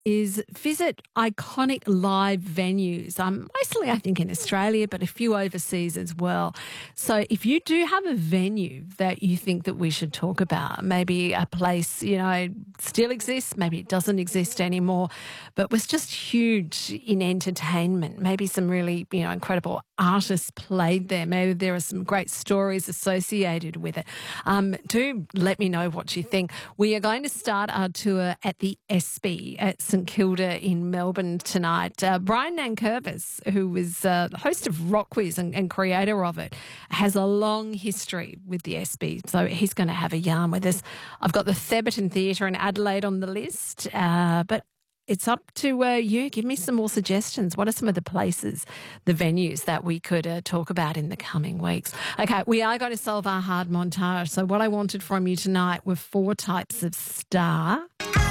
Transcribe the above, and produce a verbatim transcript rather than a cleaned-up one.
is visit iconic live venues, um, mostly I think in Australia, but a few overseas as well. So if you do have a venue that you think that we should talk about, maybe a place, you know, still exists, maybe it doesn't exist anymore, but was just huge in entertainment, maybe some really, you know, incredible artists played there, maybe there are some great stories associated with it. Um, do let me know what you think. We are going to start our tour at the ESPY at St Kilda in Melbourne tonight. Uh, Brian Nankervis, who was uh, the host of Rock Quiz and, and creator of it, has a long history with the ESPY, so he's going to have a yarn with us. I've got the Thebarton Theatre in Adelaide on the list, uh, but it's up to uh, you. Give me some more suggestions. What are some of the places, the venues that we could uh, talk about in the coming weeks? Okay, we are going to solve our hard montage. So what I wanted from you tonight were four types of star.